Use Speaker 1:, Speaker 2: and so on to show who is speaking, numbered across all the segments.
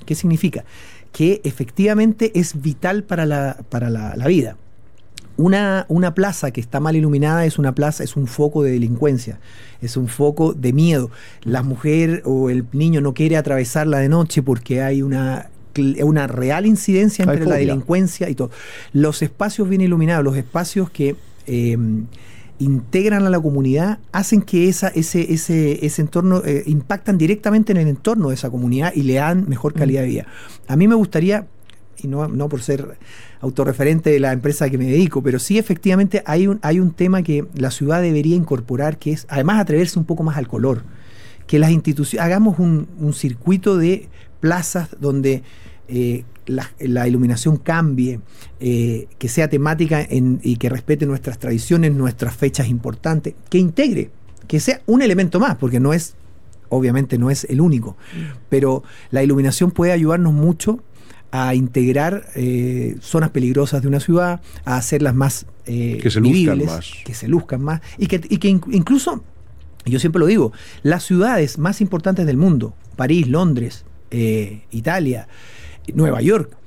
Speaker 1: ¿Qué significa? Que efectivamente es vital para la vida. Una plaza que está mal iluminada es un foco de delincuencia, es un foco de miedo. La mujer o el niño no quiere atravesarla de noche porque hay una real incidencia entre la delincuencia y todo. Los espacios bien iluminados, los espacios que integran a la comunidad, hacen que ese entorno impactan directamente en el entorno de esa comunidad y le dan mejor calidad de vida. A mí me gustaría, y no por ser autorreferente de la empresa que me dedico, pero sí efectivamente hay un tema que la ciudad debería incorporar, que es además atreverse un poco más al color, que las instituciones, hagamos un circuito de plazas donde la iluminación cambie, que sea temática y que respete nuestras tradiciones, nuestras fechas importantes, que integre, que sea un elemento más, porque obviamente no es el único, pero la iluminación puede ayudarnos mucho a integrar zonas peligrosas de una ciudad, a hacerlas más
Speaker 2: que se
Speaker 1: luzcan más, y que incluso, yo siempre lo digo, las ciudades más importantes del mundo, París, Londres, Italia, Nueva York,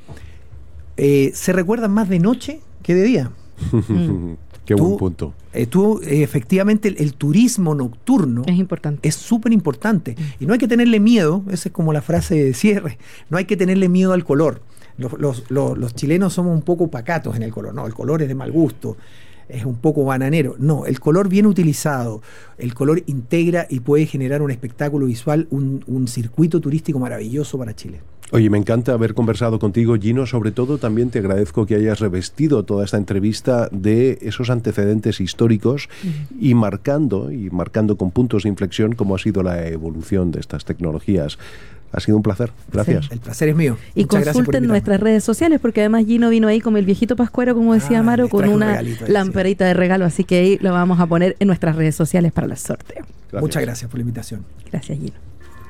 Speaker 1: se recuerdan más de noche que de día.
Speaker 2: Qué buen punto.
Speaker 1: Efectivamente, el turismo nocturno
Speaker 3: es importante.
Speaker 1: Es súper importante. Y no hay que tenerle miedo, esa es como la frase de cierre, no hay que tenerle miedo al color. Los chilenos somos un poco pacatos en el color. No, el color es de mal gusto, es un poco bananero. No, el color bien utilizado, el color integra y puede generar un espectáculo visual, un circuito turístico maravilloso para Chile.
Speaker 2: Oye, me encanta haber conversado contigo, Gino. Sobre todo también te agradezco que hayas revestido toda esta entrevista de esos antecedentes históricos y marcando con puntos de inflexión cómo ha sido la evolución de estas tecnologías. Ha sido un placer. Gracias.
Speaker 1: Sí, el placer es mío.
Speaker 3: Y muchas consulten nuestras redes sociales, porque además Gino vino ahí como el viejito pascuero, como decía Amaro, con una lamparita de regalo, así que ahí lo vamos a poner en nuestras redes sociales para el sorteo.
Speaker 1: Gracias. Muchas gracias por la invitación.
Speaker 3: Gracias, Gino.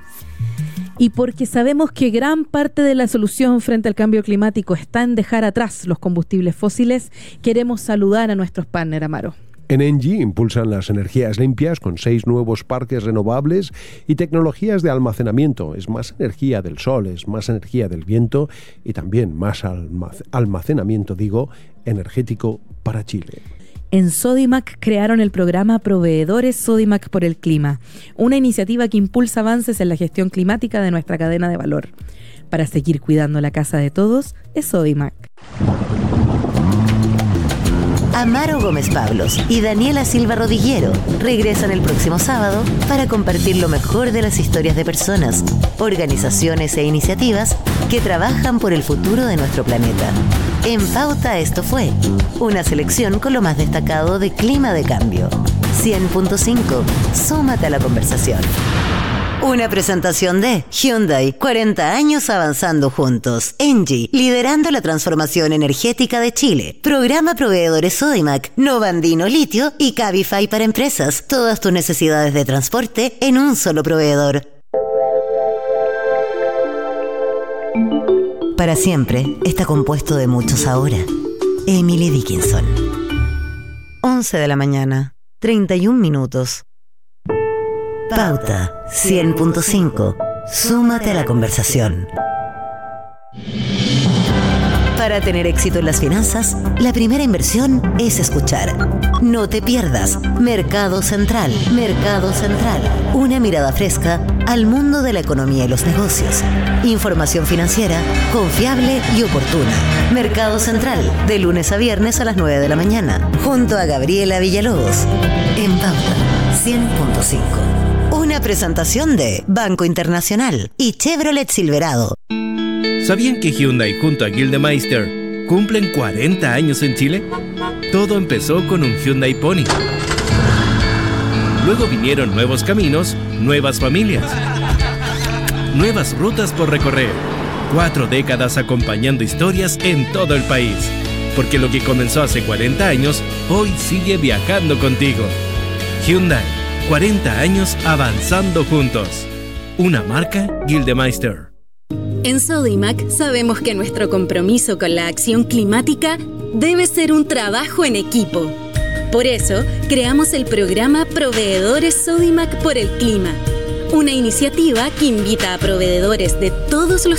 Speaker 3: Y porque sabemos que gran parte de la solución frente al cambio climático está en dejar atrás los combustibles fósiles, queremos saludar a nuestros partners, Amaro.
Speaker 2: En ENGIE impulsan las energías limpias con 6 nuevos parques renovables y tecnologías de almacenamiento. Es más energía del sol, es más energía del viento y también más almacenamiento, energético para Chile.
Speaker 3: En Sodimac crearon el programa Proveedores Sodimac por el Clima, una iniciativa que impulsa avances en la gestión climática de nuestra cadena de valor. Para seguir cuidando la casa de todos, es Sodimac.
Speaker 4: Amaro Gómez Pablos y Daniela Silva Rodillero regresan el próximo sábado para compartir lo mejor de las historias de personas, organizaciones e iniciativas que trabajan por el futuro de nuestro planeta. En Pauta esto fue una selección con lo más destacado de Clima de Cambio. 100.5. Súmate a la conversación. Una presentación de Hyundai, 40 años avanzando juntos. ENGIE, liderando la transformación energética de Chile. Programa Proveedores Sodimac, Novandino Litio y Cabify para empresas. Todas tus necesidades de transporte en un solo proveedor. Para siempre está compuesto de muchos ahora. Emily Dickinson. 11 de la mañana, 31 minutos. Pauta 100.5. Súmate a la conversación. Para tener éxito en las finanzas, la primera inversión es escuchar. No te pierdas Mercado Central. Mercado Central. Una mirada fresca al mundo de la economía y los negocios. Información financiera confiable y oportuna. Mercado Central, de lunes a viernes a las 9 de la mañana, junto a Gabriela Villalobos. En Pauta 100.5. Una presentación de Banco Internacional y Chevrolet Silverado.
Speaker 5: ¿Sabían que Hyundai junto a Gildemeister cumplen 40 años en Chile? Todo empezó con un Hyundai Pony. Luego vinieron nuevos caminos, nuevas familias, nuevas rutas por recorrer. 4 décadas acompañando historias en todo el país. Porque lo que comenzó hace 40 años, hoy sigue viajando contigo. Hyundai, 40 años avanzando juntos. Una marca Gildemeister.
Speaker 6: En Sodimac sabemos que nuestro compromiso con la acción climática debe ser un trabajo en equipo. Por eso, creamos el programa Proveedores Sodimac por el Clima, una iniciativa que invita a proveedores de todos los